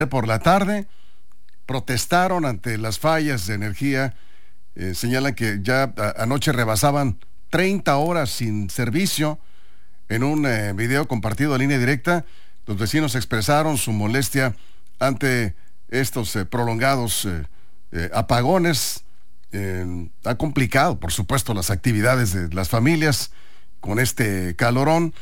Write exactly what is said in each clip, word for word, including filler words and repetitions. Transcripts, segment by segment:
por la tarde protestaron ante las fallas de energía. Eh, señalan que ya a, anoche rebasaban treinta horas sin servicio. En un eh, video compartido a línea directa, los vecinos expresaron su molestia ante estos eh, prolongados eh, eh, apagones. Eh, ha complicado, por supuesto, las actividades de las familias con este calorón.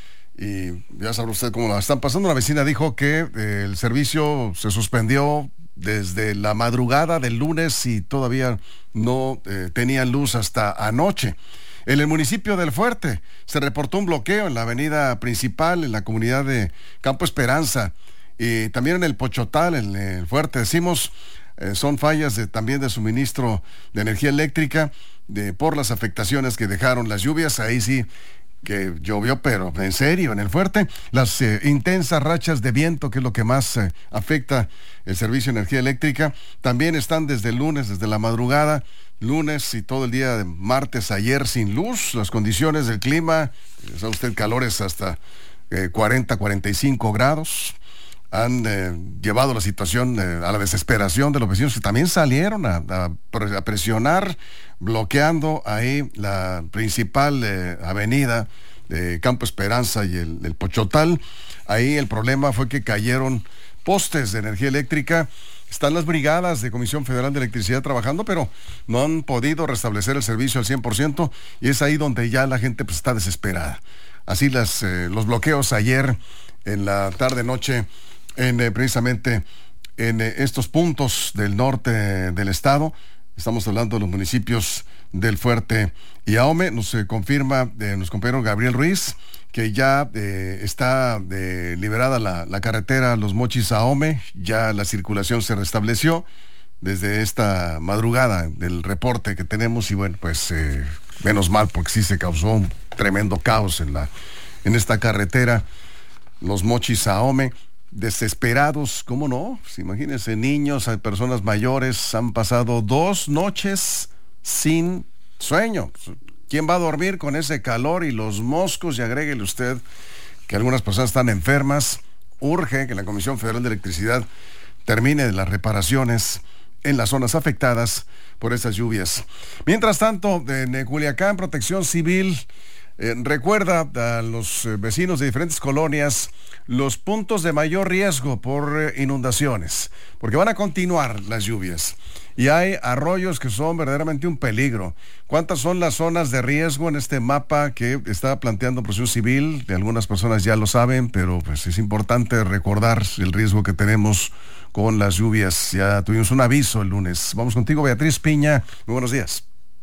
Y ya sabe usted cómo la están pasando. La vecina dijo que eh, el servicio se suspendió desde la madrugada del lunes y todavía no eh, tenían luz hasta anoche. En el municipio del Fuerte se reportó un bloqueo en la avenida principal, en la comunidad de Campo Esperanza, y también en el Pochotal, en el Fuerte. Decimos, eh, son fallas de, también de suministro de energía eléctrica de, por las afectaciones que dejaron las lluvias. Ahí sí que llovió, pero en serio, en el Fuerte. Las eh, intensas rachas de viento, que es lo que más eh, afecta el servicio de energía eléctrica, también están desde el lunes, desde la madrugada, lunes y todo el día de martes ayer sin luz. Las condiciones del clima, sabe usted, calores hasta eh, cuarenta, cuarenta y cinco grados, han eh, llevado la situación eh, a la desesperación de los vecinos, que también salieron a, a, a presionar, bloqueando ahí la principal eh, avenida de Campo Esperanza y el, el Pochotal. Ahí el problema fue que cayeron postes de energía eléctrica. Están las brigadas de Comisión Federal de Electricidad trabajando, pero no han podido restablecer el servicio al cien por ciento, y es ahí donde ya la gente pues está desesperada. Así las eh, los bloqueos ayer en la tarde-noche en eh, precisamente en eh, estos puntos del norte del estado. Estamos hablando de los municipios del Fuerte y Ahome. Nos eh, confirma eh, nuestro compañero Gabriel Ruiz que ya eh, está eh, liberada la, la carretera Los Mochis a Ahome. Ya la circulación se restableció desde esta madrugada del reporte que tenemos, y bueno, pues eh, menos mal, porque sí se causó un tremendo caos en la en esta carretera Los Mochis a Ahome. Desesperados, ¿cómo no? Pues imagínense, niños, hay personas mayores, han pasado dos noches sin sueño. ¿Quién va a dormir con ese calor y los moscos? Y agréguele usted que algunas personas están enfermas. Urge que la Comisión Federal de Electricidad termine las reparaciones en las zonas afectadas por estas lluvias. Mientras tanto, en Culiacán, Protección Civil Eh, recuerda a los eh, vecinos de diferentes colonias los puntos de mayor riesgo por eh, inundaciones, porque van a continuar las lluvias y hay arroyos que son verdaderamente un peligro. ¿Cuántas son las zonas de riesgo en este mapa que está planteando Protección Civil? De algunas personas ya lo saben, pero pues es importante recordar el riesgo que tenemos con las lluvias. Ya tuvimos un aviso el lunes. Vamos contigo, Beatriz Piña. Muy buenos días.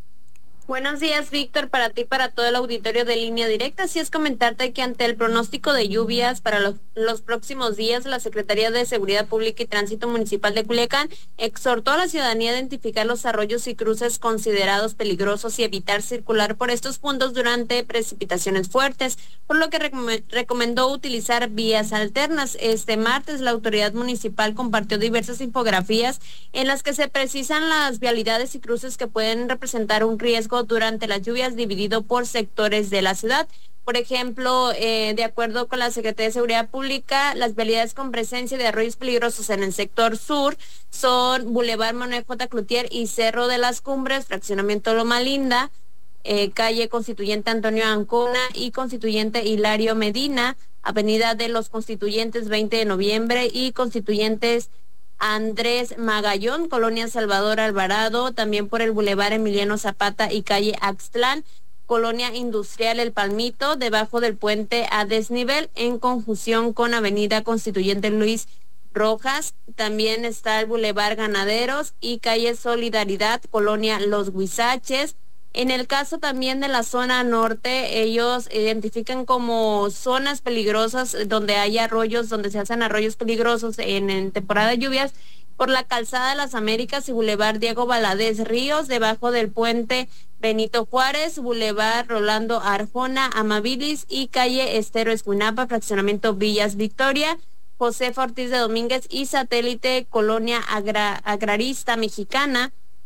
Buenos días, Víctor, para ti y para todo el auditorio de Línea Directa. Así es, comentarte que ante el pronóstico de lluvias para los, los próximos días, la Secretaría de Seguridad Pública y Tránsito Municipal de Culiacán exhortó a la ciudadanía a identificar los arroyos y cruces considerados peligrosos y evitar circular por estos puntos durante precipitaciones fuertes, por lo que recom- recomendó utilizar vías alternas. Este martes, la autoridad municipal compartió diversas infografías en las que se precisan las vialidades y cruces que pueden representar un riesgo durante las lluvias, dividido por sectores de la ciudad. Por ejemplo, eh, de acuerdo con la Secretaría de Seguridad Pública, las vialidades con presencia de arroyos peligrosos en el sector sur son Boulevard Manuel J. Cloutier y Cerro de las Cumbres, Fraccionamiento Loma Linda, eh, calle Constituyente Antonio Ancona y Constituyente Hilario Medina, Avenida de los Constituyentes veinte de noviembre y Constituyentes Andrés Magallón, Colonia Salvador Alvarado, también por el Boulevard Emiliano Zapata y calle Axtlán, Colonia Industrial El Palmito, debajo del puente a desnivel, en conjunción con Avenida Constituyente Luis Rojas. También está el Boulevard Ganaderos y calle Solidaridad, Colonia Los Huizaches. En el caso también de la zona norte, ellos identifican como zonas peligrosas donde hay arroyos, donde se hacen arroyos peligrosos en, en temporada de lluvias, por la Calzada de las Américas y Boulevard Diego Valadez Ríos, debajo del puente Benito Juárez, Boulevard Rolando Arjona, Amabilis y calle Estero Escuinapa, Fraccionamiento Villas Victoria, Josefa Ortiz de Domínguez y Satélite, Colonia Agra- Agrarista Mexicana.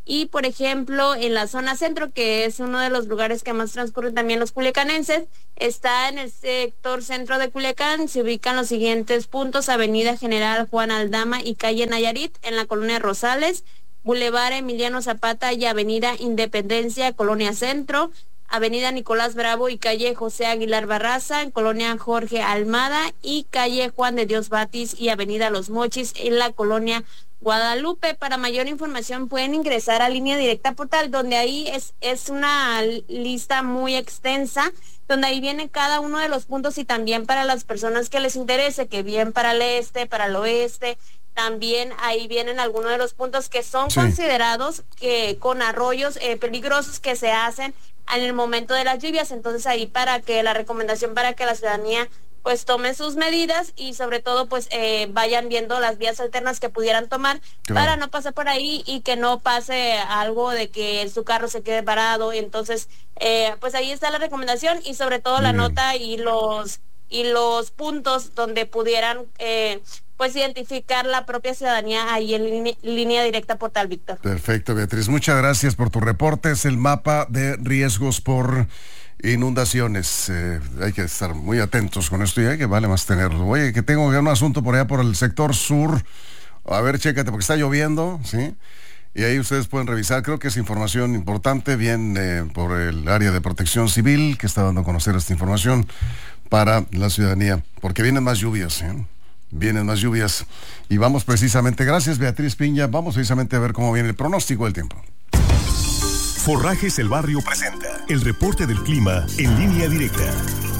Y por ejemplo, en la zona centro, que es uno de los lugares que más transcurren también los culiacanenses, está en el sector centro de Culiacán, se ubican los siguientes puntos: Avenida General Juan Aldama y calle Nayarit, en la colonia Rosales, Boulevard Emiliano Zapata y Avenida Independencia, colonia Centro, Avenida Nicolás Bravo y calle José Aguilar Barraza, en colonia Jorge Almada, y calle Juan de Dios Batis y Avenida Los Mochis, en la colonia Guadalupe. Para mayor información pueden ingresar a Línea Directa Portal, donde ahí es, es una lista muy extensa, donde ahí viene cada uno de los puntos, y también para las personas que les interese, que bien para el este, para el oeste, también ahí vienen algunos de los puntos que son sí. considerados que con arroyos eh, peligrosos que se hacen en el momento de las lluvias. Entonces ahí para que la recomendación para que la ciudadanía pues tome sus medidas, y sobre todo pues eh, vayan viendo las vías alternas que pudieran tomar, claro, para no pasar por ahí y que no pase algo de que su carro se quede parado. Entonces eh, pues ahí está la recomendación, y sobre todo Muy la bien. nota y los y los puntos donde pudieran eh, pues identificar la propia ciudadanía ahí en línea, línea directa Portal, Víctor. Perfecto, Beatriz, muchas gracias por tu reporte. Es el mapa de riesgos por inundaciones. Eh, hay que estar muy atentos con esto, y hay que vale más tenerlo. Oye, que tengo un asunto por allá por el sector sur. A ver, chécate, porque está lloviendo, ¿sí? Y ahí ustedes pueden revisar, creo que es información importante, bien eh, por el área de protección civil, que está dando a conocer esta información para la ciudadanía, porque vienen más lluvias, ¿eh? Vienen más lluvias. Y vamos precisamente, gracias Beatriz Piña, vamos precisamente a ver cómo viene el pronóstico del tiempo. Forrajes El Barrio presenta el reporte del clima en Línea Directa.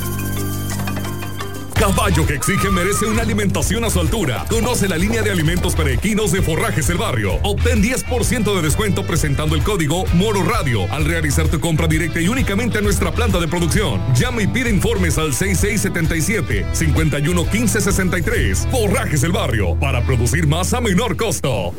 Caballo que exige merece una alimentación a su altura. Conoce la línea de alimentos para equinos de Forrajes El Barrio. Obtén diez por ciento de descuento presentando el código Moro Radio al realizar tu compra directa y únicamente a nuestra planta de producción. Llama y pide informes al seis seis siete siete, cinco uno uno, uno cinco seis tres. Forrajes El Barrio, para producir más a menor costo.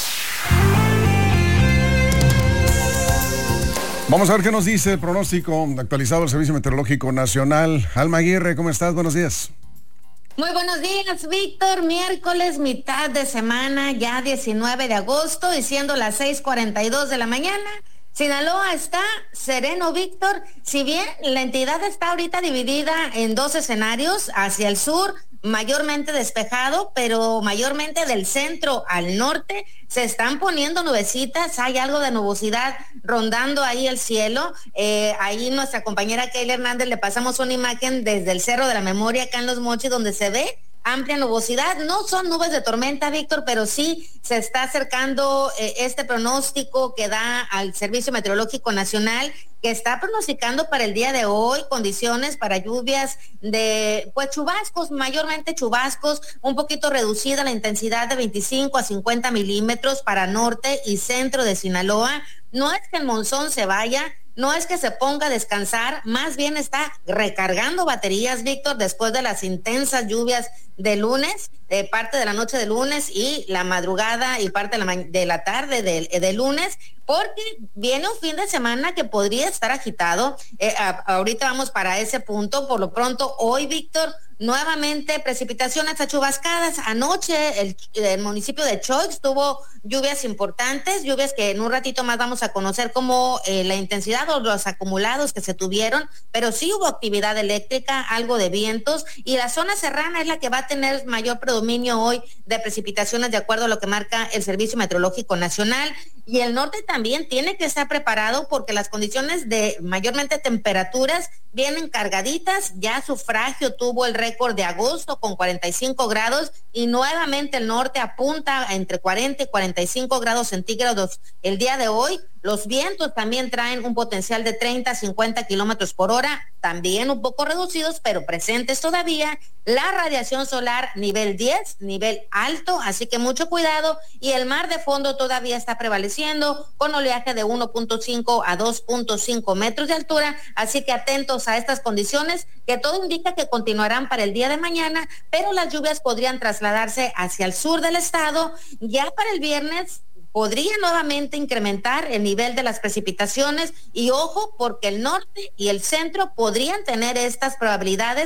Vamos a ver qué nos dice el pronóstico actualizado del Servicio Meteorológico Nacional. Alma Aguirre, ¿cómo estás? Buenos días. Muy buenos días, Víctor. Miércoles, mitad de semana, ya diecinueve de agosto, y siendo las seis cuarenta y dos de la mañana. Sinaloa está sereno, Víctor. Si bien la entidad está ahorita dividida en dos escenarios, hacia el sur, mayormente despejado, pero mayormente del centro al norte se están poniendo nubecitas, hay algo de nubosidad rondando ahí el cielo. Eh, ahí nuestra compañera Keila Hernández le pasamos una imagen desde el Cerro de la Memoria acá en Los Mochis, donde se ve amplia nubosidad. No son nubes de tormenta, Víctor, pero sí se está acercando eh, este pronóstico que da al Servicio Meteorológico Nacional, que está pronosticando para el día de hoy condiciones para lluvias de, pues chubascos, mayormente chubascos, un poquito reducida la intensidad de veinticinco a cincuenta milímetros para norte y centro de Sinaloa. No es que el monzón se vaya, no es que se ponga a descansar, más bien está recargando baterías, Víctor, después de las intensas lluvias de lunes, de parte de la noche de lunes y la madrugada y parte de la, de la tarde de, de lunes, porque viene un fin de semana que podría estar agitado. Eh, a, ahorita vamos para ese punto. Por lo pronto, hoy, Víctor, nuevamente precipitaciones achubascadas. Anoche el, el municipio de Choix tuvo lluvias importantes, lluvias que en un ratito más vamos a conocer como eh, la intensidad o los acumulados que se tuvieron, pero sí hubo actividad eléctrica, algo de vientos, y la zona serrana es la que va a tener mayor predominio hoy de precipitaciones de acuerdo a lo que marca el Servicio Meteorológico Nacional. Y el norte también tiene que estar preparado porque las condiciones de mayormente temperaturas vienen cargaditas. Ya Sufragio tuvo el récord de agosto con cuarenta y cinco grados y nuevamente el norte apunta entre cuarenta y cuarenta y cinco grados centígrados el día de hoy. Los vientos también traen un potencial de treinta a cincuenta kilómetros por hora, también un poco reducidos, pero presentes todavía. La radiación solar nivel diez, nivel alto, así que mucho cuidado. Y el mar de fondo todavía está prevaleciendo con oleaje de uno punto cinco a dos punto cinco metros de altura, así que atentos a estas condiciones que todo indica que continuarán para el día de mañana, pero las lluvias podrían trasladarse hacia el sur del estado. Ya para el viernes podría nuevamente incrementar el nivel de las precipitaciones y ojo porque el norte y el centro podrían tener estas probabilidades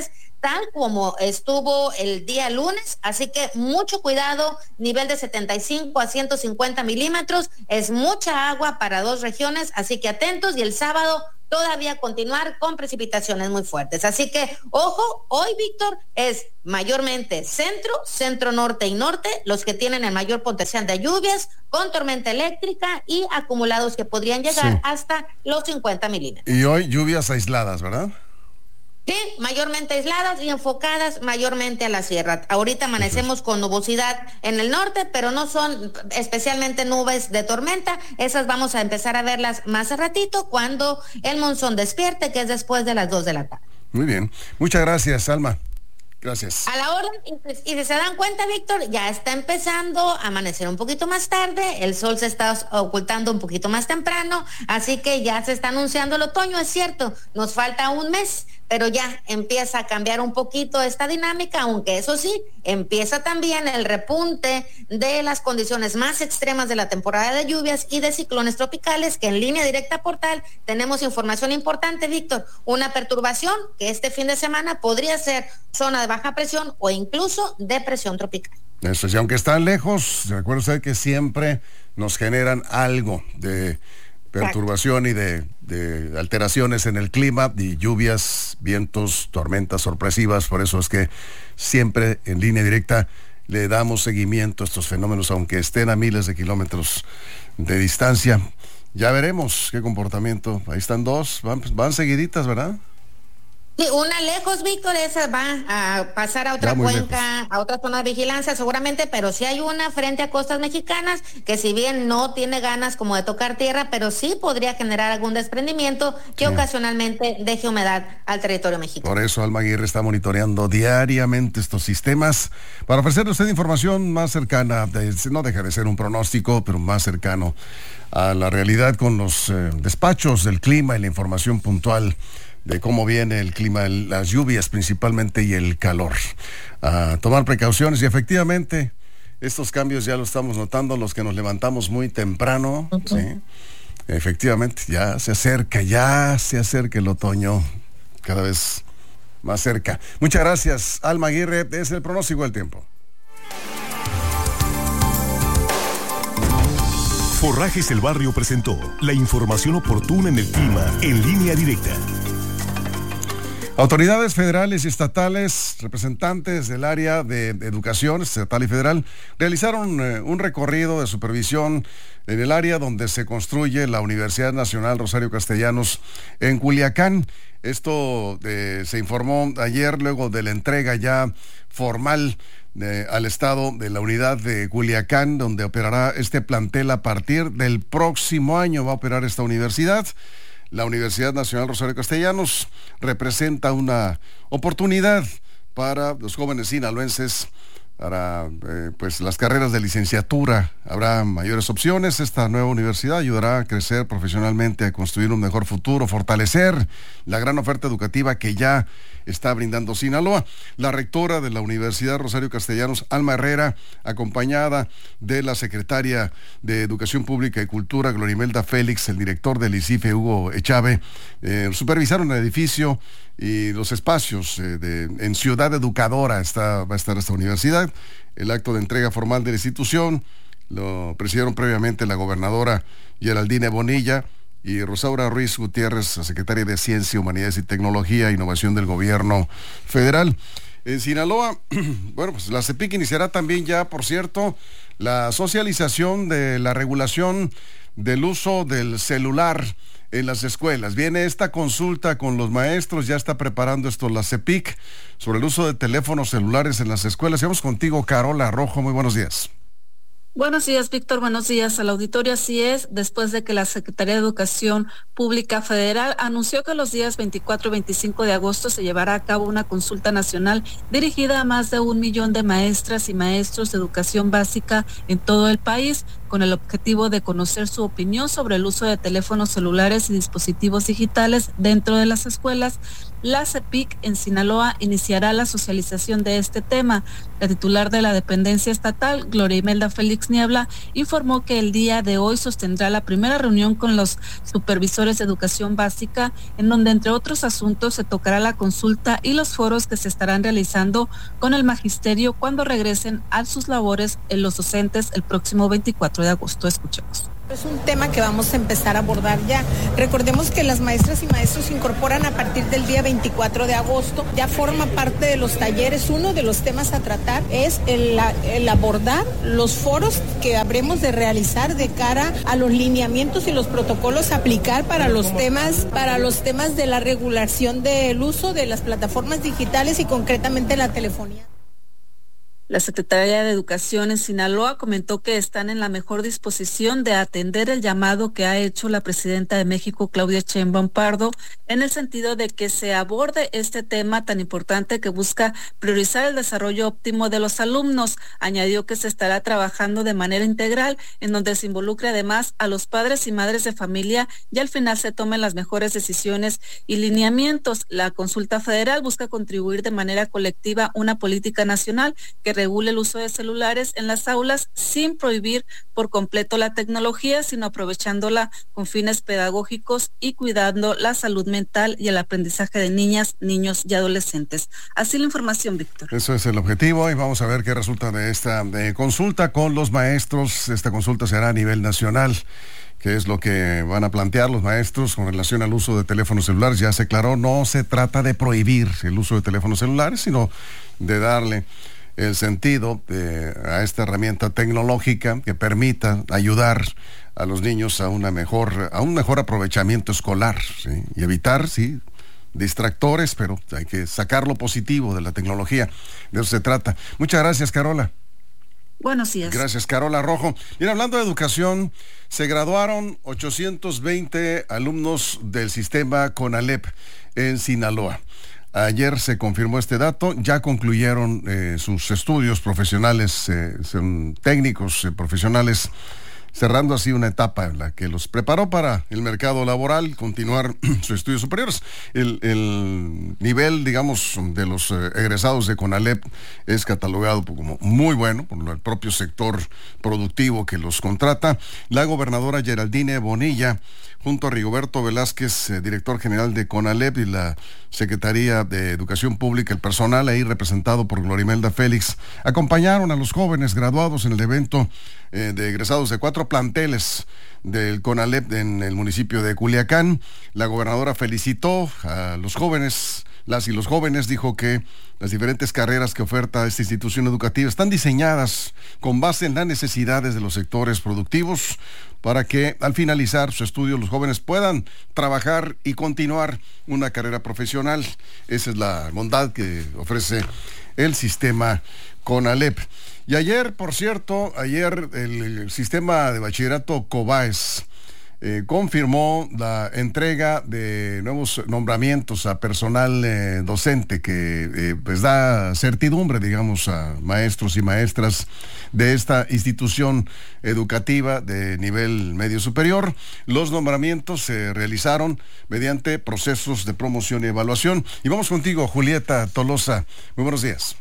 tal como estuvo el día lunes, así que mucho cuidado, nivel de setenta y cinco a ciento cincuenta milímetros, es mucha agua para dos regiones, así que atentos, y el sábado todavía continuar con precipitaciones muy fuertes. Así que, ojo, hoy, Víctor, es mayormente centro, centro norte y norte, los que tienen el mayor potencial de lluvias, con tormenta eléctrica y acumulados que podrían llegar sí. hasta los cincuenta milímetros. Y hoy lluvias aisladas, ¿verdad? Sí, mayormente aisladas y enfocadas mayormente a la sierra. Ahorita amanecemos con nubosidad en el norte, pero no son especialmente nubes de tormenta. Esas vamos a empezar a verlas más a ratito cuando el monzón despierte, que es después de las dos de la tarde. Muy bien. Muchas gracias, Alma. Gracias. A la hora, y, y si se dan cuenta, Víctor, ya está empezando a amanecer un poquito más tarde, el sol se está ocultando un poquito más temprano, así que ya se está anunciando el otoño, es cierto, nos falta un mes, pero ya empieza a cambiar un poquito esta dinámica, aunque eso sí, empieza también el repunte de las condiciones más extremas de la temporada de lluvias y de ciclones tropicales, que en línea directa portal tenemos información importante, Víctor, una perturbación que este fin de semana podría ser zona de baja presión o incluso depresión tropical. Eso sí, aunque están lejos, recuerda usted que siempre nos generan algo de perturbación y de, de alteraciones en el clima, y lluvias, vientos, tormentas sorpresivas. Por eso es que siempre en línea directa le damos seguimiento a estos fenómenos, aunque estén a miles de kilómetros de distancia. Ya veremos qué comportamiento. Ahí están dos, van, van seguiditas, ¿verdad? Sí, una lejos, Víctor, esa va a pasar a otra cuenca, lejos. a otra zona de vigilancia seguramente, pero sí hay una frente a costas mexicanas que, si bien no tiene ganas como de tocar tierra, pero sí podría generar algún desprendimiento que sí. ocasionalmente deje humedad al territorio mexicano. Por eso Alma Aguirre está monitoreando diariamente estos sistemas para ofrecerle a usted información más cercana, de, no deja de ser un pronóstico, pero más cercano a la realidad, con los eh, despachos del clima y la información puntual de cómo viene el clima, las lluvias principalmente y el calor. A tomar precauciones, y efectivamente estos cambios ya lo estamos notando los que nos levantamos muy temprano, uh-huh. ¿sí? Efectivamente, ya se acerca, ya se acerca el otoño, cada vez más cerca. Muchas gracias, Alma Aguirre, es el pronóstico del tiempo. Forrajes El Barrio presentó la información oportuna en el clima en línea directa. Autoridades federales y estatales, representantes del área de educación estatal y federal, realizaron eh, un recorrido de supervisión en el área donde se construye la Universidad Nacional Rosario Castellanos en Culiacán. Esto eh, se informó ayer luego de la entrega ya formal de, al Estado de la unidad de Culiacán, donde operará este plantel a partir del próximo año. Va a operar esta universidad. La Universidad Nacional Rosario Castellanos representa una oportunidad para los jóvenes sinaloenses para eh, pues las carreras de licenciatura. Habrá mayores opciones. Esta nueva universidad ayudará a crecer profesionalmente, a construir un mejor futuro, fortalecer la gran oferta educativa que ya está brindando Sinaloa. La rectora de la Universidad Rosario Castellanos, Alma Herrera, acompañada de la secretaria de Educación Pública y Cultura, Glorimelda Félix, el director del ICIFE, Hugo Echave, eh, supervisaron el edificio y los espacios eh, de, en Ciudad Educadora está, va a estar esta universidad. El acto de entrega formal de la institución lo presidieron previamente la gobernadora Geraldine Bonilla y Rosaura Ruiz Gutiérrez, la secretaria de Ciencia, Humanidades y Tecnología e Innovación del Gobierno Federal. En Sinaloa, bueno, pues la CEPIC iniciará también ya, por cierto, la socialización de la regulación del uso del celular en las escuelas. Viene esta consulta con los maestros, ya está preparando esto la CEPIC sobre el uso de teléfonos celulares en las escuelas. Vamos contigo, Carola Rojo, muy buenos días. Buenos días, Víctor. Buenos días al auditorio. Así es, después de que la Secretaría de Educación Pública Federal anunció que los días veinticuatro y veinticinco de agosto se llevará a cabo una consulta nacional dirigida a más de un millón de maestras y maestros de educación básica en todo el país, con el objetivo de conocer su opinión sobre el uso de teléfonos celulares y dispositivos digitales dentro de las escuelas. la CEPIC en Sinaloa iniciará la socialización de este tema. La titular de la dependencia estatal, Gloria Imelda Félix Niebla, informó que el día de hoy sostendrá la primera reunión con los supervisores de educación básica, en donde entre otros asuntos se tocará la consulta y los foros que se estarán realizando con el magisterio cuando regresen a sus labores en los docentes el próximo veinticuatro de agosto. Escuchemos. Es un tema que vamos a empezar a abordar ya. Recordemos que las maestras y maestros se incorporan a partir del día veinticuatro de agosto. Ya forma parte de los talleres. Uno de los temas a tratar es el, el abordar los foros que habremos de realizar de cara a los lineamientos y los protocolos a aplicar para los temas, para los temas de la regulación del uso de las plataformas digitales y concretamente la telefonía. La Secretaría de Educación en Sinaloa comentó que están en la mejor disposición de atender el llamado que ha hecho la presidenta de México, Claudia Sheinbaum Pardo, en el sentido de que se aborde este tema tan importante que busca priorizar el desarrollo óptimo de los alumnos. Añadió que se estará trabajando de manera integral, en donde se involucre además a los padres y madres de familia y al final se tomen las mejores decisiones y lineamientos. La consulta federal busca contribuir de manera colectiva una política nacional que regule el uso de celulares en las aulas sin prohibir por completo la tecnología, sino aprovechándola con fines pedagógicos y cuidando la salud mental y el aprendizaje de niñas, niños y adolescentes. Así la información, Víctor. Eso es el objetivo y vamos a ver qué resulta de esta de consulta con los maestros. Esta consulta será a nivel nacional. ¿Qué es lo que van a plantear los maestros con relación al uso de teléfonos celulares? Ya se aclaró, no se trata de prohibir el uso de teléfonos celulares, sino de darle el sentido de, a esta herramienta tecnológica que permita ayudar a los niños a una mejor, a un mejor aprovechamiento escolar, ¿sí? Y evitar, sí, distractores, pero hay que sacar lo positivo de la tecnología. De eso se trata. Muchas gracias, Carola. Buenos días. Gracias, Carola Rojo. Bien, hablando de educación, se graduaron ochocientos veinte alumnos del sistema CONALEP en Sinaloa. Ayer se confirmó este dato, ya concluyeron eh, sus estudios profesionales, eh, son técnicos eh, profesionales, cerrando así una etapa en la que los preparó para el mercado laboral, continuar sus estudios superiores. El, el nivel, digamos, de los eh, egresados de CONALEP es catalogado como muy bueno por el propio sector productivo que los contrata. La gobernadora Geraldine Bonilla, junto a Rigoberto Velázquez, eh, director general de CONALEP, y la Secretaría de Educación Pública, el personal ahí representado por Gloria Imelda Félix, acompañaron a los jóvenes graduados en el evento eh, de egresados de cuatro planteles del CONALEP en el municipio de Culiacán. La gobernadora felicitó a los jóvenes, las y los jóvenes, dijo que las diferentes carreras que oferta esta institución educativa están diseñadas con base en las necesidades de los sectores productivos para que al finalizar su estudio los jóvenes puedan trabajar y continuar una carrera profesional. Esa es la bondad que ofrece el sistema CONALEP. Y ayer, por cierto, ayer el, el sistema de bachillerato COBAES eh, confirmó la entrega de nuevos nombramientos a personal eh, docente que eh, pues da certidumbre, digamos, a maestros y maestras de esta institución educativa de nivel medio superior. Los nombramientos se realizaron mediante procesos de promoción y evaluación. Y vamos contigo, Julieta Tolosa. Muy buenos días.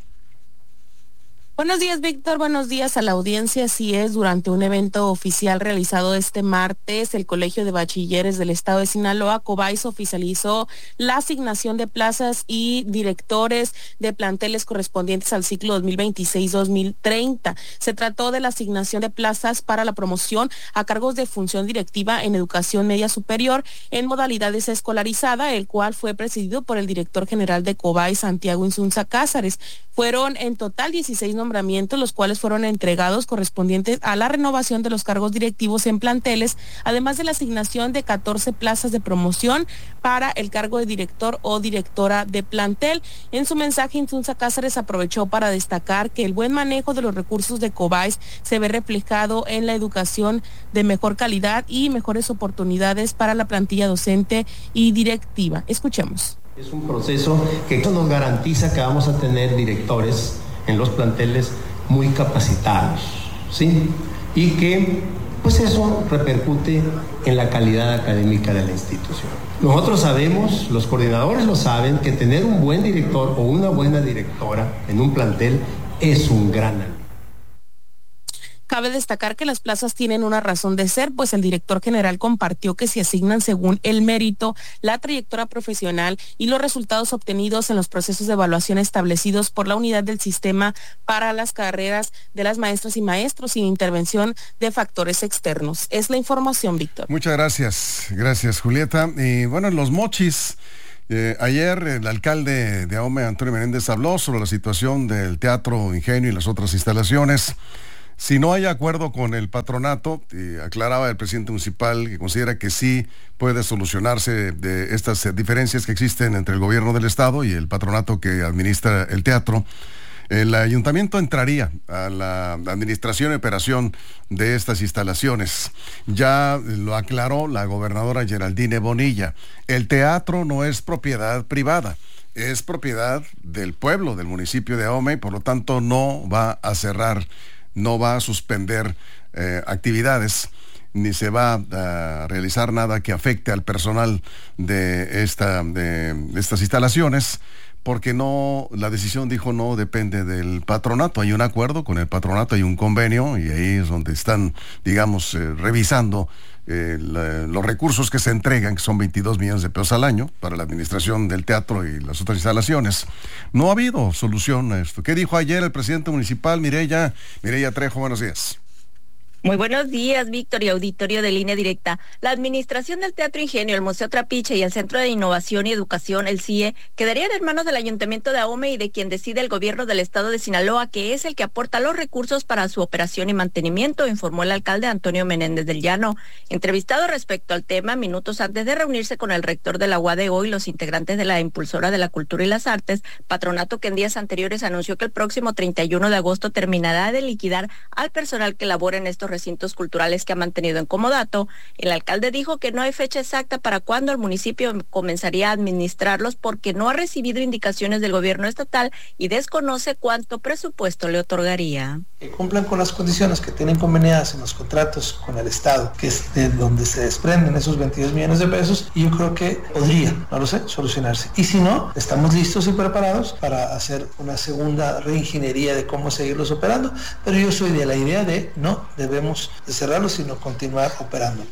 Buenos días, Víctor. Buenos días a la audiencia. Así es, durante un evento oficial realizado este martes, el Colegio de Bachilleres del Estado de Sinaloa, COBAES, oficializó la asignación de plazas y directores de planteles correspondientes al ciclo dos mil veintiséis dos mil treinta. Se trató de la asignación de plazas para la promoción a cargos de función directiva en educación media superior en modalidades escolarizada, el cual fue presidido por el director general de COBAES, Santiago Insunza Cázares. Fueron en total dieciséis nombramientos, los cuales fueron entregados correspondientes a la renovación de los cargos directivos en planteles, además de la asignación de catorce plazas de promoción para el cargo de director o directora de plantel. En su mensaje, Insunza Cázares aprovechó para destacar que el buen manejo de los recursos de COBAES se ve reflejado en la educación de mejor calidad y mejores oportunidades para la plantilla docente y directiva. Escuchemos. Es un proceso que nos garantiza que vamos a tener directores en los planteles muy capacitados, ¿sí? Y que pues eso repercute en la calidad académica de la institución. Nosotros sabemos, los coordinadores lo saben, que tener un buen director o una buena directora en un plantel es un gran alivio. Cabe destacar que las plazas tienen una razón de ser, pues el director general compartió que se asignan según el mérito, la trayectoria profesional y los resultados obtenidos en los procesos de evaluación establecidos por la unidad del sistema para las carreras de las maestras y maestros sin intervención de factores externos. Es la información, Víctor. Muchas gracias, gracias Julieta. Y bueno, en Los Mochis, eh, ayer el alcalde de Ahome, Antonio Menéndez, habló sobre la situación del Teatro Ingenio y las otras instalaciones. Si no hay acuerdo con el patronato, eh, aclaraba el presidente municipal que considera que sí puede solucionarse de estas eh, diferencias que existen entre el gobierno del estado y el patronato que administra el teatro. El ayuntamiento entraría a la administración y operación de estas instalaciones. Ya lo aclaró la gobernadora Geraldine Bonilla. El teatro no es propiedad privada, es propiedad del pueblo, del municipio de Ahome, y por lo tanto no va a cerrar, no va a suspender eh, actividades, ni se va a realizar nada que afecte al personal de, esta, de, de estas instalaciones, porque no, la decisión, dijo, no depende del patronato. Hay un acuerdo con el patronato, hay un convenio, y ahí es donde están, digamos, eh, revisando eh, la, los recursos que se entregan, que son veintidós millones de pesos al año, para la administración del teatro y las otras instalaciones. No ha habido solución a esto. ¿Qué dijo ayer el presidente municipal, Mireya? Mireya Trejo, buenos días. Muy buenos días, Víctor y auditorio de Línea Directa. La administración del Teatro Ingenio, el Museo Trapiche y el Centro de Innovación y Educación, el C I E, quedarían en manos del Ayuntamiento de Ahome y de quien decide el gobierno del estado de Sinaloa, que es el que aporta los recursos para su operación y mantenimiento, informó el alcalde Antonio Menéndez del Llano. Entrevistado respecto al tema, minutos antes de reunirse con el rector de la U A D O y los integrantes de la Impulsora de la Cultura y las Artes, patronato que en días anteriores anunció que el próximo treinta y uno de agosto terminará de liquidar al personal que labora en estos recintos culturales que ha mantenido en comodato. El alcalde dijo que no hay fecha exacta para cuándo el municipio comenzaría a administrarlos porque no ha recibido indicaciones del gobierno estatal y desconoce cuánto presupuesto le otorgaría. Que cumplan con las condiciones que tienen conveniadas en los contratos con el estado, que es de donde se desprenden esos veintidós millones de pesos, y yo creo que podría, no lo sé, solucionarse. Y si no, estamos listos y preparados para hacer una segunda reingeniería de cómo seguirlos operando, pero yo soy de la idea de no debemos de cerrarlo, sino continuar operando.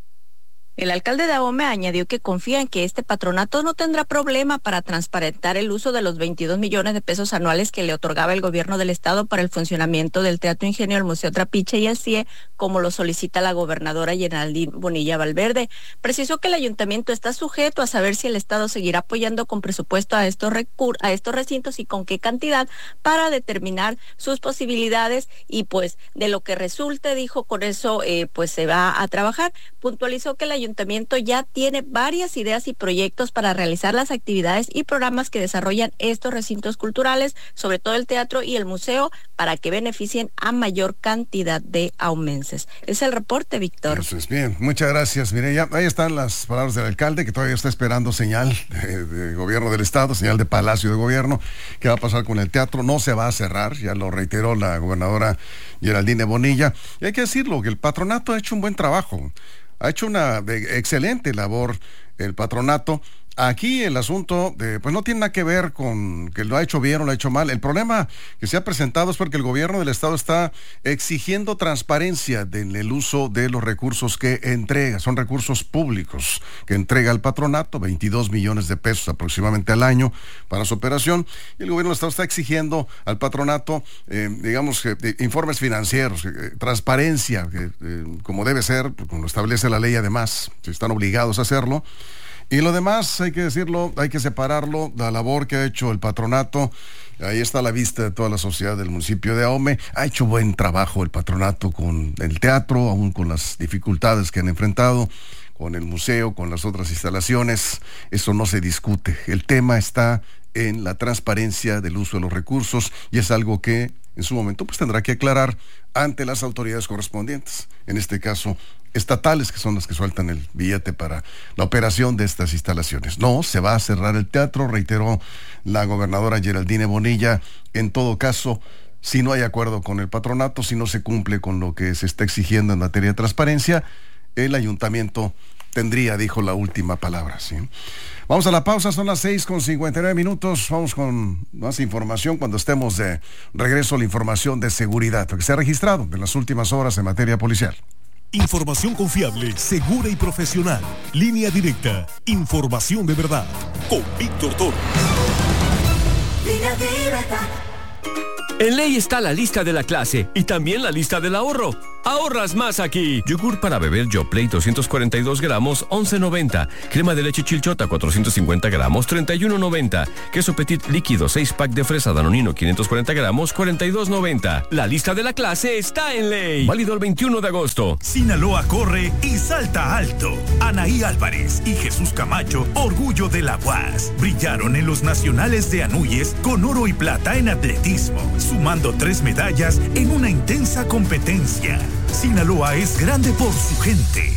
El alcalde de Ahome añadió que confía en que este patronato no tendrá problema para transparentar el uso de los veintidós millones de pesos anuales que le otorgaba el gobierno del estado para el funcionamiento del Teatro Ingenio, el Museo Trapiche y el C I E, como lo solicita la gobernadora Geraldine Bonilla Valverde. Precisó que el ayuntamiento está sujeto a saber si el estado seguirá apoyando con presupuesto a estos, recur- a estos recintos y con qué cantidad para determinar sus posibilidades y pues de lo que resulte, dijo, con eso eh, pues se va a trabajar. Puntualizó que el ayuntamiento ayuntamiento ya tiene varias ideas y proyectos para realizar las actividades y programas que desarrollan estos recintos culturales, sobre todo el teatro y el museo, para que beneficien a mayor cantidad de ahumenses. Es el reporte, Víctor. Eso es bien. Muchas gracias, Mireya. Ahí están las palabras del alcalde, que todavía está esperando señal de, de gobierno del estado, señal de Palacio de Gobierno. ¿Qué va a pasar con el teatro? No se va a cerrar, ya lo reiteró la gobernadora Geraldine Bonilla. Y hay que decirlo, que el patronato ha hecho un buen trabajo. Ha hecho una excelente labor el patronato. Aquí el asunto de, pues no tiene nada que ver con que lo ha hecho bien o lo ha hecho mal. El problema que se ha presentado es porque el gobierno del estado está exigiendo transparencia en el uso de los recursos que entrega. Son recursos públicos que entrega el patronato, veintidós millones de pesos aproximadamente al año para su operación. Y el gobierno del estado está exigiendo al patronato, eh, digamos, eh, informes financieros, eh, transparencia, eh, como debe ser, como lo establece la ley además. Están obligados a hacerlo. Y lo demás, hay que decirlo, hay que separarlo, la labor que ha hecho el patronato. Ahí está a la vista de toda la sociedad del municipio de Ahome. Ha hecho buen trabajo el patronato con el teatro, aún con las dificultades que han enfrentado, con el museo, con las otras instalaciones. Eso no se discute. El tema está en la transparencia del uso de los recursos y es algo que en su momento pues tendrá que aclarar ante las autoridades correspondientes. En este caso, estatales, que son las que sueltan el billete para la operación de estas instalaciones. No, se va a cerrar el teatro, reiteró la gobernadora Geraldine Bonilla. En todo caso, si no hay acuerdo con el patronato, si no se cumple con lo que se está exigiendo en materia de transparencia, el ayuntamiento tendría, dijo, la última palabra, ¿sí? Vamos a la pausa, son las seis con cincuenta y nueve minutos, vamos con más información cuando estemos de regreso a la información de seguridad, que se ha registrado en las últimas horas en materia policial. Información confiable, segura y profesional. Línea Directa, información de verdad, con Víctor Toro. Línea Directa. En Ley está la lista de la clase y también la lista del ahorro. Ahorras más aquí. Yogur para beber Yoplait doscientos cuarenta y dos gramos, once noventa. Crema de leche Chilchota cuatrocientos cincuenta gramos, treinta y uno noventa. Queso Petit líquido seis pack de fresa Danonino quinientos cuarenta gramos, cuarenta y dos noventa. La lista de la clase está en Ley. Válido el veintiuno de agosto. Sinaloa corre y salta alto. Anaí Álvarez y Jesús Camacho, orgullo de la U A S, brillaron en los nacionales de Anuyes con oro y plata en atletismo, sumando tres medallas en una intensa competencia. Sinaloa es grande por su gente.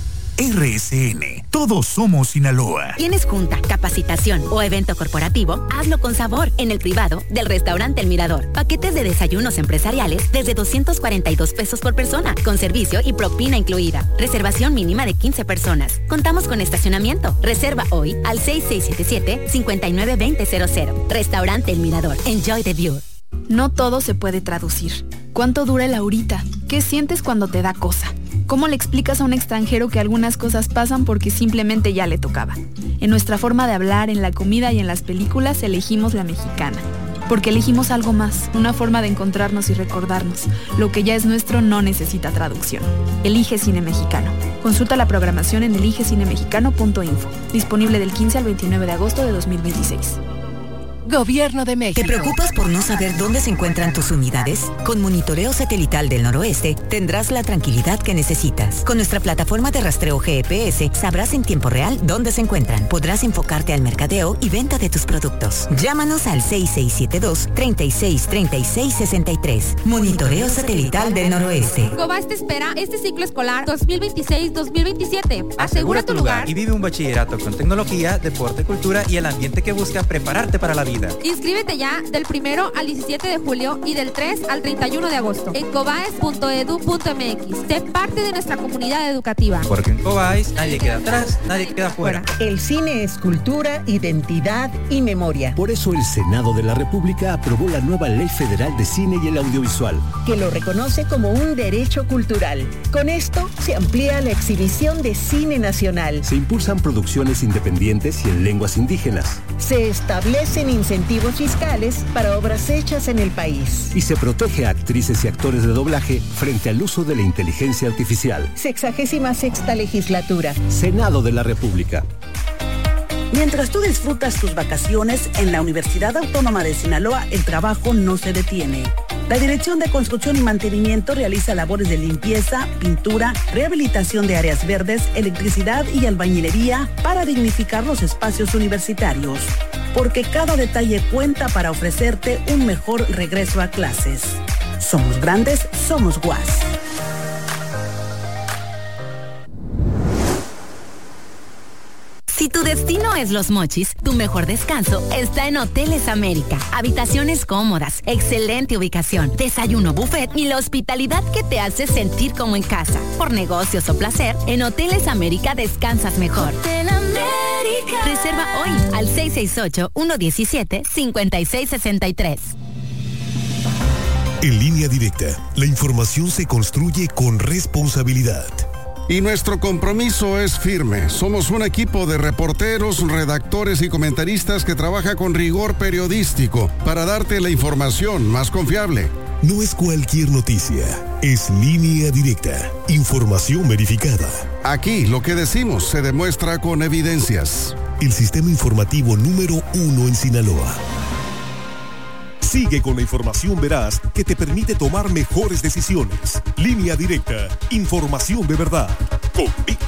R S N, todos somos Sinaloa. ¿Tienes junta, capacitación o evento corporativo? Hazlo con sabor en el privado del restaurante El Mirador. Paquetes de desayunos empresariales desde doscientos cuarenta y dos pesos por persona, con servicio y propina incluida. Reservación mínima de quince personas. Contamos con estacionamiento. Reserva hoy al seis seis siete siete, cinco nueve dos cero cero cero. Restaurante El Mirador. Enjoy the view. No todo se puede traducir. ¿Cuánto dura el ahorita? ¿Qué sientes cuando te da cosa? ¿Cómo le explicas a un extranjero que algunas cosas pasan porque simplemente ya le tocaba? En nuestra forma de hablar, en la comida y en las películas elegimos la mexicana. Porque elegimos algo más, una forma de encontrarnos y recordarnos. Lo que ya es nuestro no necesita traducción. Elige Cine Mexicano. Consulta la programación en elige cine mexicano punto info. Disponible del quince al veintinueve de agosto de dos mil veintiséis. Gobierno de México. ¿Te preocupas por no saber dónde se encuentran tus unidades? Con Monitoreo Satelital del Noroeste tendrás la tranquilidad que necesitas. Con nuestra plataforma de rastreo G P S sabrás en tiempo real dónde se encuentran. Podrás enfocarte al mercadeo y venta de tus productos. Llámanos al seis seis siete dos, tres seis tres seis seis tres. Monitoreo Satelital del Noroeste. Cobas te espera este ciclo escolar dos mil veintiséis dos mil veintisiete. Asegura tu lugar y vive un bachillerato con tecnología, deporte, cultura y el ambiente que busca prepararte para la vida. Inscríbete ya del primero al diecisiete de julio y del tres al treinta y uno de agosto en cobaes punto edu punto m x. Sé parte de nuestra comunidad educativa. Porque en Cobaes nadie queda atrás, nadie queda fuera. El cine es cultura, identidad y memoria. Por eso el Senado de la República aprobó la nueva Ley Federal de Cine y el Audiovisual, que lo reconoce como un derecho cultural. Con esto se amplía la exhibición de cine nacional. Se impulsan producciones independientes y en lenguas indígenas. Se establecen incentivos fiscales para obras hechas en el país. Y se protege a actrices y actores de doblaje frente al uso de la inteligencia artificial. Sexagésima sexta legislatura. Senado de la República. Mientras tú disfrutas tus vacaciones, en la Universidad Autónoma de Sinaloa el trabajo no se detiene. La Dirección de Construcción y Mantenimiento realiza labores de limpieza, pintura, rehabilitación de áreas verdes, electricidad y albañilería para dignificar los espacios universitarios. Porque cada detalle cuenta para ofrecerte un mejor regreso a clases. Somos grandes, somos U A S. Si tu destino es Los Mochis, tu mejor descanso está en Hoteles América. Habitaciones cómodas, excelente ubicación, desayuno buffet y la hospitalidad que te hace sentir como en casa. Por negocios o placer, en Hoteles América descansas mejor. Hotel América. Reserva hoy al seis seis ocho, uno uno siete, cinco seis seis tres. En Línea Directa, la información se construye con responsabilidad. Y nuestro compromiso es firme. Somos un equipo de reporteros, redactores y comentaristas que trabaja con rigor periodístico para darte la información más confiable. No es cualquier noticia, es Línea Directa, información verificada. Aquí lo que decimos se demuestra con evidencias. El sistema informativo número uno en Sinaloa. Sigue con la información veraz que te permite tomar mejores decisiones. Línea Directa, información de verdad. Con Víctor